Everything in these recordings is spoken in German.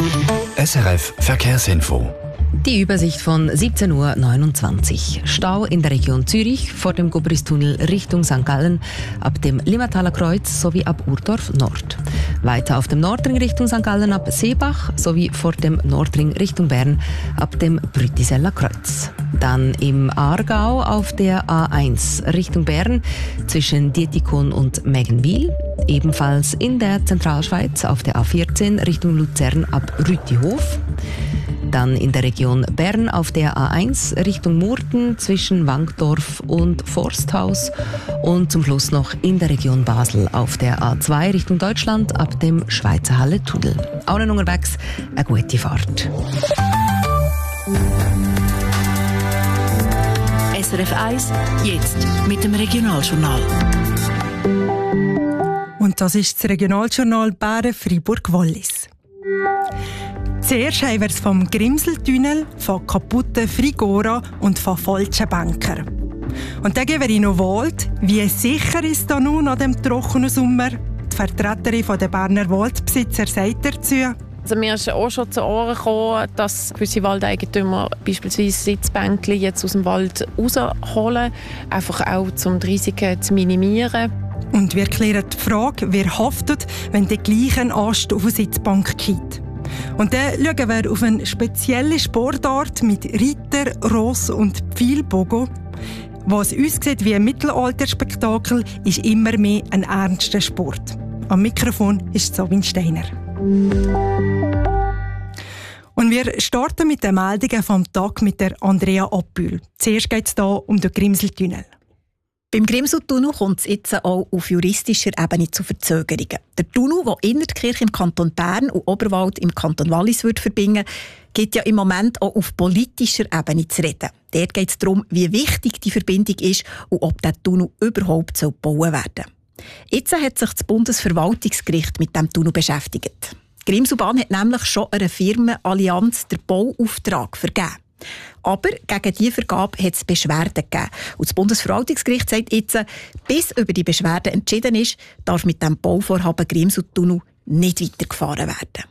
SRF Verkehrsinfo. Die Übersicht von 17:29 Uhr. Stau in der Region Zürich vor dem Gubristunnel Richtung St. Gallen ab dem Limmertaler Kreuz sowie ab Urdorf Nord. Weiter auf dem Nordring Richtung St. Gallen ab Seebach sowie vor dem Nordring Richtung Bern ab dem Brütiseller Kreuz. Dann im Aargau auf der A1 Richtung Bern zwischen Dietikon und Mägenwil. Ebenfalls in der Zentralschweiz auf der A14 Richtung Luzern ab Rütihof. Dann in der Region Bern auf der A1 Richtung Murten zwischen Wankdorf und Forsthaus. Und zum Schluss noch in der Region Basel auf der A2 Richtung Deutschland ab dem Schweizer Halle-Tunnel. Allen unterwegs eine gute Fahrt. SRF 1, jetzt mit dem Regionaljournal. Und das ist das Regionaljournal Bären-Freiburg-Wallis. Zuerst haben wir es vom Grimseltunnel, von kaputten Frigora und von falschen Bankern. Und dann geben wir Ihnen noch Wald. Wie sicher ist da nun an dem trockenen Sommer? Die Vertreterin der Berner Waldbesitzer sagt dazu: Also mir ist auch schon zu Ohren gekommen, dass gewisse Waldeigentümer beispielsweise Sitzbänkchen jetzt aus dem Wald rausholen, einfach auch um die Risiken zu minimieren. Und wir klären die Frage, wer haftet, wenn der gleiche Ast auf eine Sitzbank geht. Und dann schauen wir auf eine spezielle Sportart mit Reiter, Ross und Pfeilbogen. Was uns sieht wie ein Mittelalterspektakel, ist immer mehr ein ernster Sport. Am Mikrofon ist Sabine Steiner. Und wir starten mit den Meldungen vom Tag mit der Andrea Appül. Zuerst geht es hier um den Grimseltunnel. Beim Grimseltunnel kommt es jetzt auch auf juristischer Ebene zu Verzögerungen. Der Tunnel, der Innertkirch im Kanton Bern und Oberwald im Kanton Wallis verbinden würde, gibt ja im Moment auch auf politischer Ebene zu reden. Dort geht es darum, wie wichtig die Verbindung ist und ob der Tunnel überhaupt gebaut werden soll. Jetzt hat sich das Bundesverwaltungsgericht mit dem Tunnel beschäftigt. Die Grimselbahn hat nämlich schon einer Firmenallianz den Bauauftrag vergeben. Aber gegen diese Vergabe hat es Beschwerden gegeben. Und das Bundesverwaltungsgericht sagt jetzt, bis über die Beschwerde entschieden ist, darf mit dem Bauvorhaben Grimseltunnel nicht weitergefahren werden.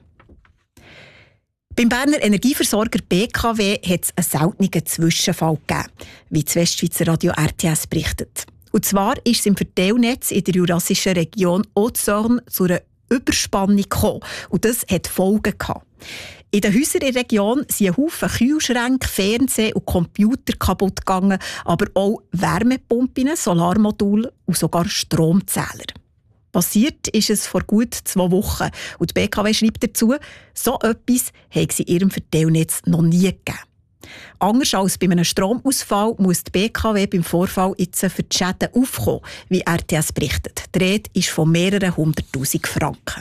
Beim Berner Energieversorger BKW hat es einen seltenen Zwischenfall gegeben, wie das Westschweizer Radio RTS berichtet. Und zwar ist es im Verteilnetz in der jurassischen Region Haute-Saône zu einer Überspannung gekommen. Und das hat Folgen gehabt. In den Häusern in der Region sind ein Haufen Kühlschränke, Fernsehen und Computer kaputt gegangen, aber auch Wärmepumpen, Solarmodule und sogar Stromzähler. Passiert ist es vor gut 2 Wochen. Und die BKW schreibt dazu, so etwas habe es in ihrem Verteilnetz noch nie gegeben. Anders als bei einem Stromausfall muss die BKW beim Vorfall jetzt für die Schäden aufkommen, wie RTS berichtet. Die Rede ist von mehreren 100'000 Franken.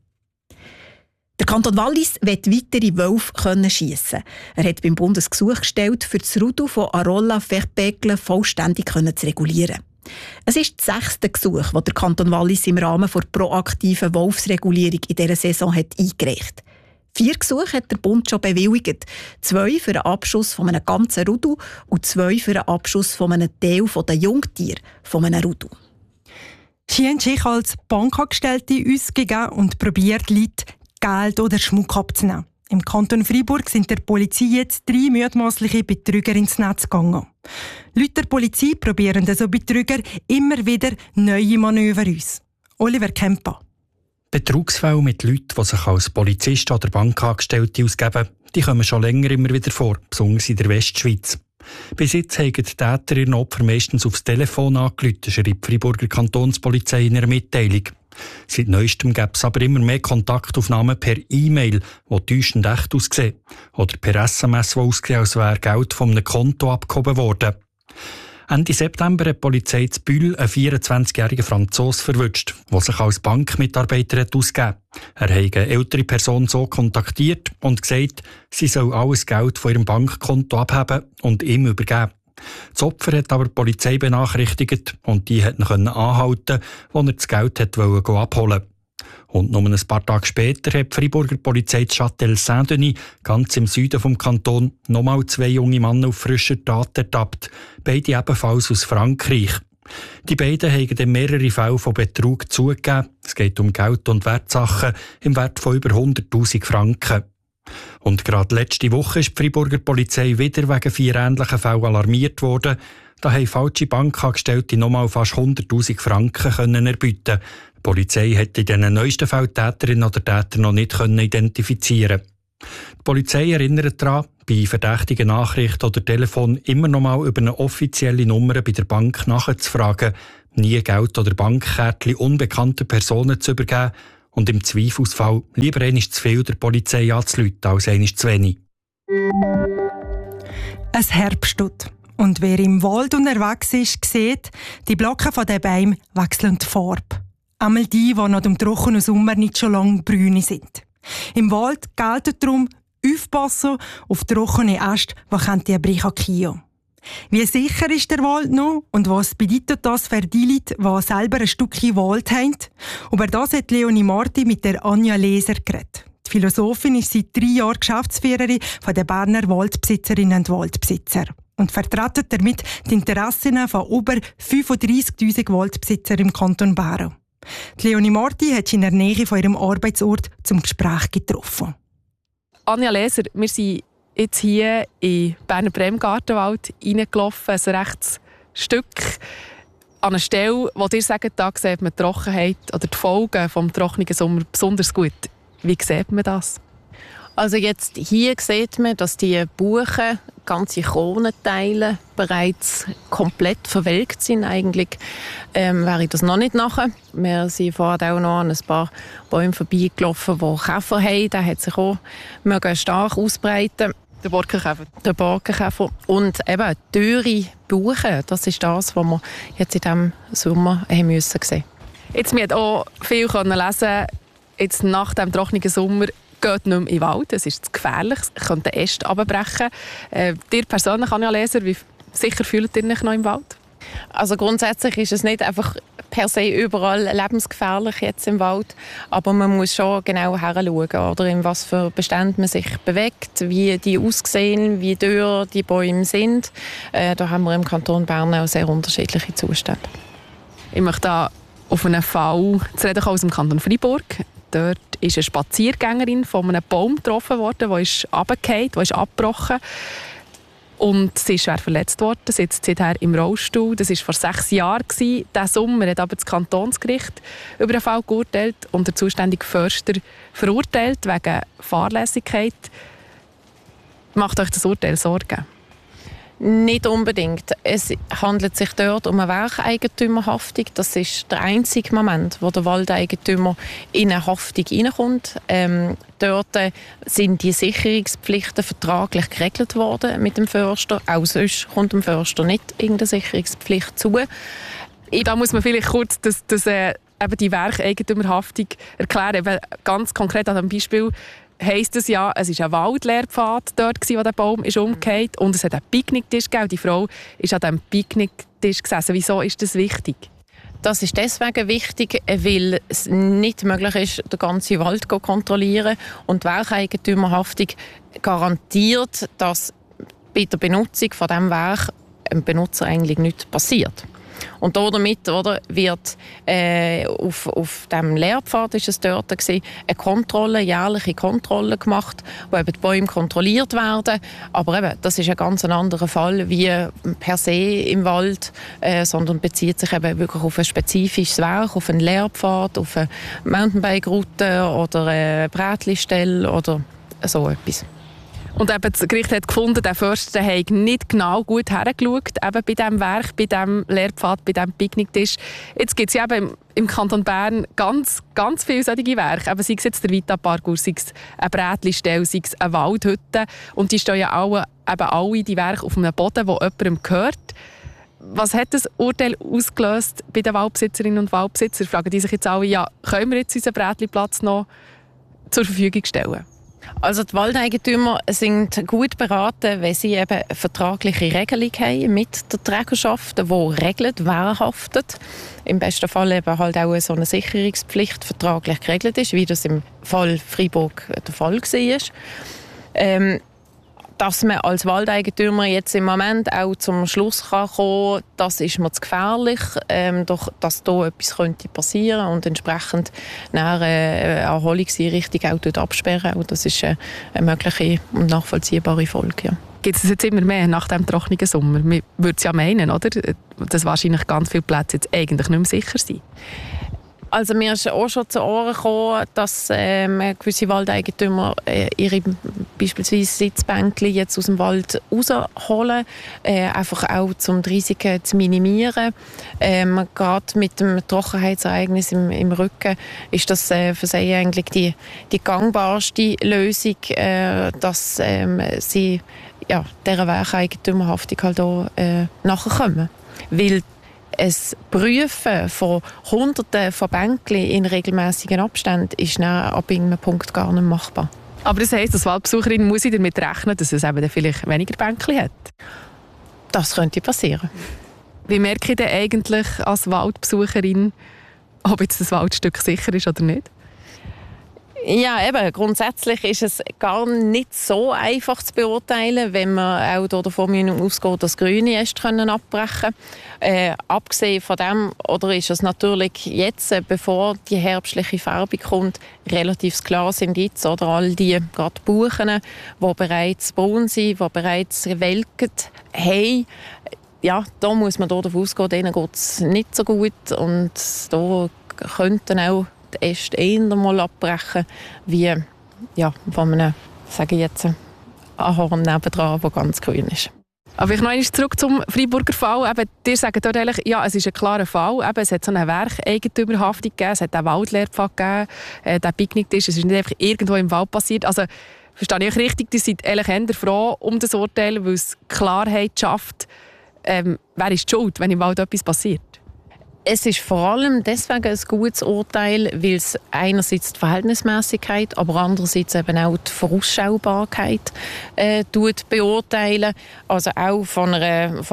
Der Kanton Wallis will weitere Wölfe schiessen. Er hat beim Bund ein Gesuch gestellt, für das Rudel von Arolla Verpegle vollständig zu regulieren. Es ist das 6. Gesuch, das der Kanton Wallis im Rahmen der proaktiven Wolfsregulierung in dieser Saison hat eingereicht. 4 Gesuche hat der Bund schon bewilligt. 2 für den Abschuss von einem ganzen Rudel und 2 für den Abschuss von einem Teil der Jungtiere von einem Rudel. Sie haben sich als Bankangestellte ausgegeben und probiert, Leute Geld oder Schmuck abzunehmen. Im Kanton Freiburg sind der Polizei jetzt 3 mutmaßliche Betrüger ins Netz gegangen. Laut der Polizei probieren so Betrüger immer wieder neue Manöver aus. Oliver Kempa. Betrugsfälle mit Leuten, die sich als Polizisten oder Bankangestellte ausgeben, die kommen schon länger immer wieder vor, besonders in der Westschweiz. Bis jetzt haben die Täter ihren Opfer meistens aufs Telefon angerufen, schreibt die Freiburger Kantonspolizei in einer Mitteilung. Seit Neuestem gibt es aber immer mehr Kontaktaufnahmen per E-Mail, die täuschend echt aussehen, oder per SMS, die aussehen, als wäre Geld von einem Konto abgehoben worden. Ende September hat die Polizei in Bühl einen 24-jährigen Franzosen verwünscht, der sich als Bankmitarbeiter ausgegeben hat. Er hat eine ältere Person so kontaktiert und gesagt, sie soll alles Geld von ihrem Bankkonto abheben und ihm übergeben. Das Opfer hat aber die Polizei benachrichtigt und die hat ihn anhalten, als er das Geld abholen wollte. Und nur ein paar Tage später hat die Freiburger Polizei die Châtel Saint-Denis, ganz im Süden des Kantons, nochmal 2 junge Männer auf frischer Tat ertappt, beide ebenfalls aus Frankreich. Die beiden haben dann mehrere Fälle von Betrug zugegeben. Es geht um Geld und Wertsachen im Wert von über 100'000 Franken. Und gerade letzte Woche ist die Freiburger Polizei wieder wegen 4 ähnlichen Fällen alarmiert worden. Da haben falsche Bankangestellte nochmal fast 100'000 Franken erbieten. Die Polizei hat in diesen neuesten Fällen die Täterin oder Täter noch nicht identifizieren. Die Polizei erinnert daran, bei verdächtigen Nachrichten oder Telefon immer noch mal über eine offizielle Nummer bei der Bank nachzufragen, nie Geld oder Bankkärtchen unbekannten Personen zu übergeben und im Zweifelsfall lieber einmal zu viel der Polizei anzurufen als einmal zu wenig. Es Herbsttut. Und wer im Wald unterwegs ist, sieht, die Blocken von den Bäumen wechseln die Farbe. Einmal die nach dem trockenen Sommer nicht schon lange grün sind. Im Wald gilt darum, aufpassen auf trockene Äste, die die brechen. Wie sicher ist der Wald noch und was bedeutet das für die Leute, die selber ein Stückchen Wald haben? Über das hat Leonie Marti mit der Anja Leser geredet. Die Philosophin ist seit 3 Jahren Geschäftsführerin der Berner Waldbesitzerinnen und Waldbesitzer und vertritt damit die Interessen von über 35'000 Waldbesitzern im Kanton Bern. Die Leonie Marti hat sie in der Nähe von ihrem Arbeitsort zum Gespräch getroffen. Anja Leser, wir sind jetzt hier in Berner Bremgartenwald reingelaufen, ein rechtes Stück an einer Stelle, wo dir sagen, da sieht man die Trockenheit oder die Folgen des trockenen Sommers besonders gut. Wie sieht man das? Also jetzt hier sieht man, dass die Buchen, ganze Kronenteile bereits komplett verwelkt sind. Eigentlich wäre das noch nicht nachher. Wir sind vorher auch noch an ein paar Bäumen vorbeigelaufen, die Käfer haben. Der hat sich auch stark ausbreiten. Der Borkenkäfer. Der Borkenkäfer. Und eben dürre Buchen, das ist das, was wir jetzt in diesem Sommer haben müssen sehen. Jetzt, wir konnten auch viel lesen, jetzt nach dem trockenen Sommer geht nicht mehr in den Wald, es ist zu gefährlich, es könnte Äste runterbrechen. Dir persönlich, Anja Leser, wie sicher fühlt ihr euch noch im Wald? Also grundsätzlich ist es nicht einfach per se überall lebensgefährlich jetzt im Wald, aber man muss schon genau hinschauen, oder in was für Beständen man sich bewegt, wie die aussehen, wie dürr die Bäume sind. Da haben wir im Kanton Bern auch sehr unterschiedliche Zustände. Ich möchte da auf einen Fall zu reden aus dem Kanton Freiburg. Dort ist eine Spaziergängerin von einem Baum getroffen worden, der ist runtergefallen, der ist abgebrochen. Und sie ist schwer verletzt worden, sitzt seither im Rollstuhl. Das war vor 6 Jahren. Diesen Sommer hat aber das Kantonsgericht über den Fall geurteilt und der zuständige Förster verurteilt wegen Fahrlässigkeit. Macht euch das Urteil Sorgen? Nicht unbedingt. Es handelt sich dort um eine Werkeigentümerhaftung. Das ist der einzige Moment, wo der Waldeigentümer in eine Haftung hineinkommt. Dort sind die Sicherungspflichten vertraglich geregelt worden mit dem Förster. Auch sonst kommt dem Förster nicht irgendeine Sicherungspflicht zu. Da muss man vielleicht kurz eben die Werkeigentümerhaftung erklären. Eben ganz konkret an dem Beispiel heisst es ja, es war ein Waldlehrpfad dort, wo der Baum umgekehrt ist, und es hat einen Picknicktisch gegeben. Die Frau ist an diesem Picknicktisch gesessen. Wieso ist das wichtig? Das ist deswegen wichtig, weil es nicht möglich ist, den ganzen Wald zu kontrollieren. Und die Werkeigentümerhaftung garantiert, dass bei der Benutzung von diesem Werk dem Benutzer eigentlich nichts passiert. Und damit wird auf dem Lehrpfad ist es dort gewesen, eine jährliche Kontrolle gemacht, wo eben die Bäume kontrolliert werden. Aber eben, das ist ein ganz anderer Fall wie per se im Wald, sondern bezieht sich eben wirklich auf ein spezifisches Werk, auf einen Lehrpfad, auf eine Mountainbike-Route oder eine Brätli-Stelle oder so etwas. Und eben das Gericht hat gefunden, der Förster hat nicht genau gut hergeschaut, eben bei diesem Werk, bei diesem Lehrpfad, bei diesem Picknicktisch. Jetzt gibt es ja eben im Kanton Bern ganz, ganz viele solche Werke. Eben, sei es jetzt der Vita-Park, sei es eine Brätli-Stelle, sei es eine Waldhütte. Und die stehen ja alle die Werke auf einem Boden, der jemandem gehört. Was hat das Urteil ausgelöst bei den Waldbesitzerinnen und Waldbesitzern? Fragen die sich jetzt alle, ja, können wir jetzt unseren Brätli-Platz noch zur Verfügung stellen? Also die Waldeigentümer sind gut beraten, wenn sie eben eine vertragliche Regelung haben mit der Trägerschaft, die regelt, wer haftet. Im besten Fall eben halt auch so eine Sicherungspflicht vertraglich geregelt ist, wie das im Fall Freiburg der Fall war. Dass man als Waldeigentümer jetzt im Moment auch zum Schluss kann kommen, das ist mir zu gefährlich, doch dass da etwas könnte passieren und entsprechend eine Erholungseinrichtung auch dort absperren. Und das ist eine mögliche und nachvollziehbare Folge. Ja. Gibt es jetzt immer mehr nach dem trockenen Sommer? Man würde es ja meinen, oder? Dass wahrscheinlich ganz viele Plätze jetzt eigentlich nicht mehr sicher sind. Also mir ist auch schon zu Ohren gekommen, dass gewisse Waldeigentümer ihre beispielsweise Sitzbänkchen jetzt aus dem Wald rausholen, einfach auch um die Risiken zu minimieren. Gerade mit dem Trockenheitsereignis im Rücken ist das für sie eigentlich die gangbarste Lösung, dass sie dieser Werkeigentümerhaftung halt auch nachkommen. Weil ein Prüfen von Hunderten von Bänkchen in regelmäßigen Abständen ist ab irgendeinem Punkt gar nicht machbar. Aber das heisst, als Waldbesucherin muss ich damit rechnen, dass es eben vielleicht weniger Bänkchen hat? Das könnte passieren. Wie merke ich denn eigentlich als Waldbesucherin, ob jetzt das Waldstück sicher ist oder nicht? Ja, eben. Grundsätzlich ist es gar nicht so einfach zu beurteilen, wenn man auch davon ausgeht, dass grüne Äste abbrechen können. Abgesehen von dem, oder ist es natürlich jetzt, bevor die herbstliche Färbung kommt, relativ klares Indiz, oder all die gerade Buchen, die bereits braun sind, die bereits welken haben. Ja, da muss man davon ausgehen, denen geht es nicht so gut und da könnten auch die Äste eher mal abbrechen, wie von einem, sage ich jetzt, Ahorn nebendran, der ganz grün ist. Aber ich noch einmal zurück zum Freiburger Fall. Eben, ihr sagt dort eigentlich, ja, es ist ein klarer Fall. Eben, es hat so eine Werkeigentümerhaftung gegeben, es hat einen Waldlehrpfad gegeben, der Picknicktisch, es ist nicht einfach irgendwo im Wald passiert. Also, verstehe ich richtig, ihr seid eigentlich eher froh um das Urteil, weil es Klarheit schafft, wer ist die Schuld, wenn im Wald etwas passiert? Es ist vor allem deswegen ein gutes Urteil, weil es einerseits die Verhältnismäßigkeit, aber andererseits eben auch die Vorausschaubarkeit beurteilen. Also auch von einer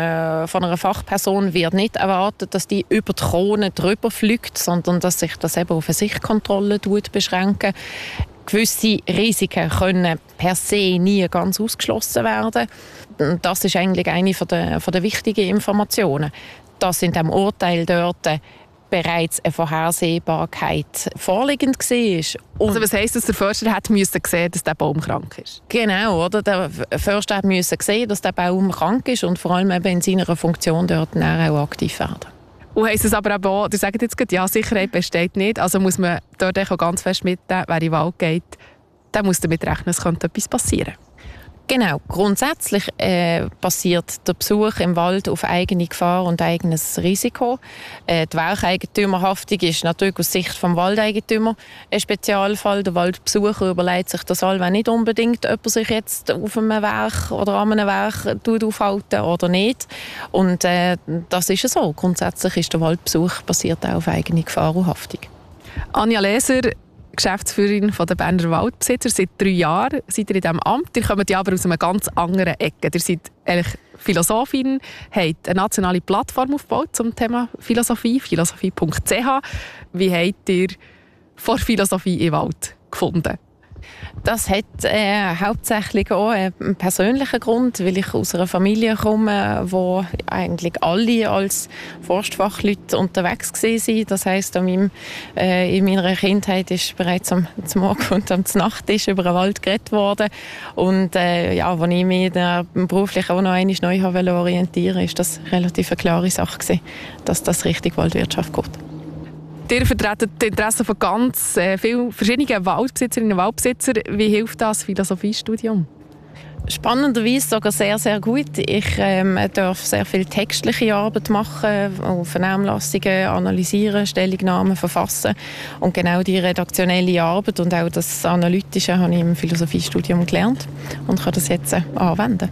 Fachperson wird nicht erwartet, dass die über die Krone drüber fliegt, sondern dass sich das eben auf eine Sichtkontrolle beschränken. Gewisse Risiken können per se nie ganz ausgeschlossen werden. Das ist eigentlich eine der wichtigen Informationen. Dass in dem Urteil dort bereits eine Vorhersehbarkeit vorliegend war. Also was heisst, dass der Förster hat müssen sehen, dass der Baum krank ist? Genau, oder? Der Förster hat müssen sehen, dass der Baum krank ist und vor allem eben in seiner Funktion dort auch aktiv werden. Und heisst es aber auch, ihr sagt jetzt gerade, ja, Sicherheit besteht nicht, also muss man dort auch ganz fest mitnehmen, wer in den Wald geht, dann muss damit rechnen, es könnte etwas passieren. Genau, grundsätzlich passiert der Besuch im Wald auf eigene Gefahr und eigenes Risiko. Die Werkeigentümerhaftung ist natürlich aus Sicht des Waldeigentümers ein Spezialfall. Der Waldbesucher überlegt sich das allweil nicht unbedingt, ob er sich jetzt auf einem Werk oder an einem Werk aufhalten oder nicht. Und das ist so. Grundsätzlich ist der Waldbesuch basiert auch auf eigene Gefahr und Haftung. Anja Leser, Geschäftsführerin der Berner Waldbesitzer. Seit 3 Jahren seid ihr in diesem Amt. Ihr kommt ja aber aus einer ganz anderen Ecke. Ihr seid eigentlich Philosophin, habt eine nationale Plattform aufgebaut zum Thema Philosophie, philosophie.ch. Wie habt ihr vor Philosophie im Wald gefunden? Das hat hauptsächlich auch einen persönlichen Grund, weil ich aus einer Familie komme, wo eigentlich alle als Forstfachleute unterwegs waren. Das heisst, in meiner Kindheit ist bereits am Morgen und am Nachttisch über den Wald geredet worden. Und als ich mich beruflich auch noch einmal neu orientieren wollte, ist das relativ eine klare Sache gewesen, dass das Richtung Waldwirtschaft geht. Ihr vertretet die Interessen von ganz vielen verschiedenen Waldbesitzerinnen und Waldbesitzer. Wie hilft das Philosophiestudium? Spannenderweise sogar sehr, sehr gut. Ich darf sehr viel textliche Arbeit machen, Vernehmlassungen analysieren, Stellungnahmen verfassen. Und genau die redaktionelle Arbeit und auch das Analytische habe ich im Philosophiestudium gelernt und kann das jetzt anwenden.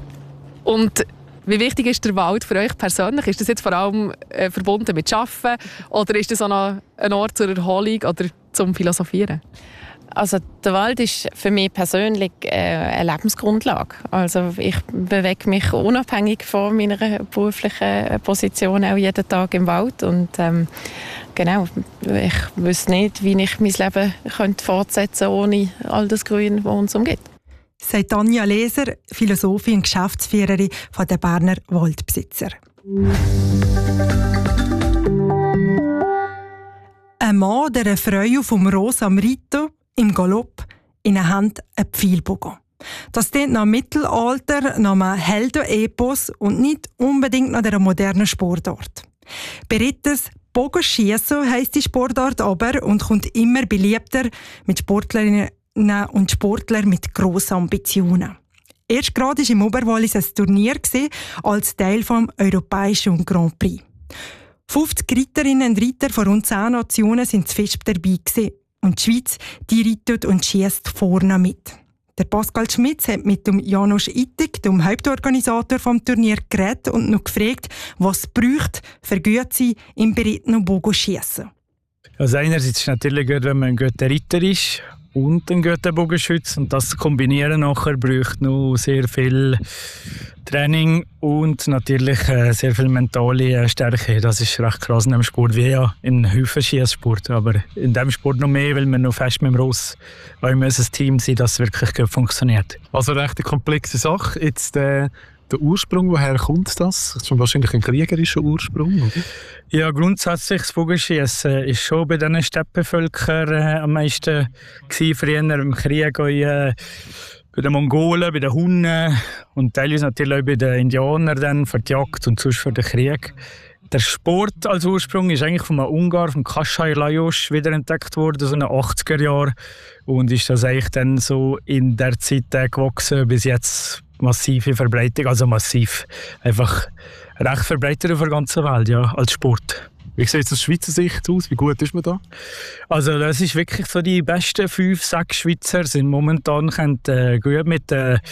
Und wie wichtig ist der Wald für euch persönlich? Ist das jetzt vor allem verbunden mit Arbeiten oder ist das auch noch ein Ort zur Erholung oder zum Philosophieren? Also der Wald ist für mich persönlich eine Lebensgrundlage. Also ich bewege mich unabhängig von meiner beruflichen Position auch jeden Tag im Wald und genau, ich wüsste nicht, wie ich mein Leben könnte fortsetzen könnte ohne all das Grün, das uns umgibt. sagt Anja Leser, Philosophin und Geschäftsführerin der Berner Waldbesitzer. Ein Mann, der eine Frau vom Ross am Reiten, im Galopp, in der Hand ein Pfeilbogen. Das dient nach Mittelalter, nach einem Heldenepos und nicht unbedingt nach einer modernen Sportart. Beritters Bogenschiessen heisst die Sportart aber und kommt immer beliebter mit Sportlerinnen und Sportlern mit grossen Ambitionen. Erst gerade war im Oberwallis ein Turnier als Teil des Europäischen Grand Prix. 50 Reiterinnen und Reiter von rund 10 Nationen sind zu fest dabei gewesen. Und die Schweiz, die reitet und schiesst vorne mit. Der Pascal Schmitz hat mit dem Janusz Ittig, dem Hauptorganisator des Turniers, geredet und noch gefragt, was es braucht, für gut zu sein im berittenen Bogenschiessen. Also einerseits ist es natürlich gut, wenn man ein guter Reiter ist und ein guter Bogenschütze. Und das zu kombinieren nachher braucht noch sehr viel Training und natürlich sehr viel mentale Stärke. Das ist recht krass in diesem Sport, wie ja in Hüfenschießsport. Aber in diesem Sport noch mehr, weil wir noch fest mit dem Ross ein Team sein, das wirklich gut funktioniert. Also eine recht komplexe Sache. Jetzt der Ursprung, woher kommt das? Das ist schon wahrscheinlich ein kriegerischer Ursprung, oder? Ja, grundsätzlich das Vogelschiessen ist schon bei diesen Steppenvölkern am meisten gewesen, früher im Krieg. Bei den Mongolen, bei den Hunnen und teilweise natürlich auch bei den Indianern dann für die Jagd und sonst für den Krieg. Der Sport als Ursprung ist eigentlich von einem Ungar, von Kaschai Lajos, wiederentdeckt worden, so in den 80er Jahren. Und ist das eigentlich dann so in der Zeit gewachsen, bis jetzt massive Verbreitung, also massiv, einfach recht verbreitet auf der ganzen Welt, ja, als Sport. Wie sieht es aus Schweizer Sicht aus? Wie gut ist man da? Also das ist wirklich so, die besten 5, 6 Schweizer sind momentan gut mit der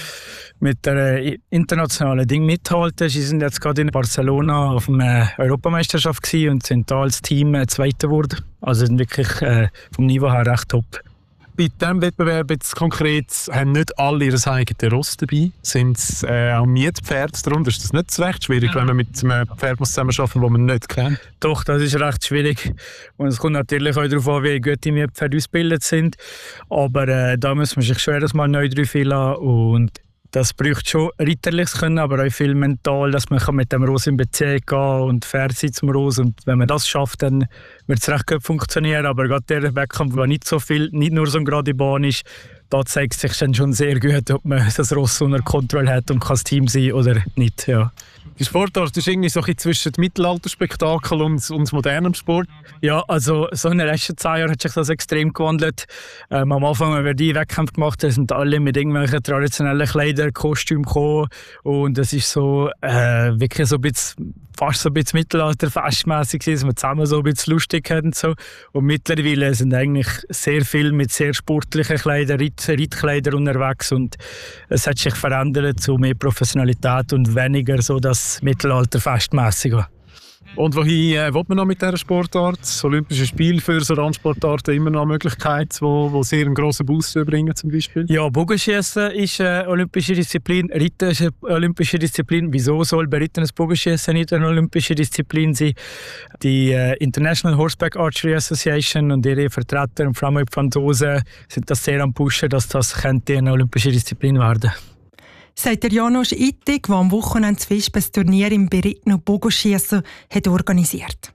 internationalen Ding mithalten. Sie sind jetzt gerade in Barcelona auf einer Europameisterschaft gewesen und sind da als Team Zweiter geworden. Also sind wirklich vom Niveau her recht top. Bei diesem Wettbewerb jetzt konkret haben nicht alle ihr eigenes Ross dabei. Sind es auch Mietpferde darunter? Ist das nicht recht schwierig, wenn man mit einem Pferd zusammenarbeiten muss, das man nicht kennt? Doch, das ist recht schwierig. Und es kommt natürlich auch darauf an, wie gut die Mietpferde ausgebildet sind. Aber da muss man sich schon jedes Mal neu drauf einlassen. Und das braucht schon reiterliches Können, aber auch viel mental, dass man mit dem Ross in Beziehung gehen und fair sein zum Ross. Und wenn man das schafft, dann wird es recht gut funktionieren. Aber gerade der Wettkampf, der nicht so viel, nicht nur so eine gerade Bahn ist, da zeigt sich dann schon sehr gut, ob man das Ross unter Kontrolle hat und kann das Team sein oder nicht. Ja. Die Sportart ist irgendwie so ein bisschen zwischen dem Mittelalterspektakel und modernem Sport. Ja, also so in den letzten 10 Jahren hat sich das extrem gewandelt. Am Anfang, wenn wir die Wettkämpfe gemacht haben, sind alle mit irgendwelchen traditionellen Kleidern, Kostümen gekommen. Und es ist so wirklich so ein bisschen, fast so ein bisschen mittelalterfestmässig, dass wir zusammen so ein bisschen lustig hatten. So. Und mittlerweile sind eigentlich sehr viel mit sehr sportlichen Kleidern, Reitkleidern unterwegs. Und es hat sich verändert zu mehr Professionalität und weniger so das Mittelalterfestmäßige. Und wohin will man noch mit dieser Sportart? Das Olympische Spiel für so Randsportarten immer noch eine Möglichkeit, wo sehr einen grossen Boost bringen zum Beispiel? Ja, Bogenschiessen ist eine olympische Disziplin, Reiten ist eine olympische Disziplin. Wieso soll berittenes Bogenschiessen nicht eine olympische Disziplin sein? Die International Horseback Archery Association und ihre Vertreter, und vor allem die Franzosen, sind das sehr am Pushen, dass das eine olympische Disziplin werden könnte. Sagt der Janusz Ittig, der am Wochenende das Vespers-Turnier im berittenen Bogenschiessen organisiert.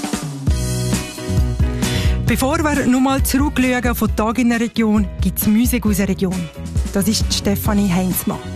Bevor wir nochmal zurückschauen von Tag in der Region, gibt es Musik aus der Region. Das ist Stefanie Heinzmann.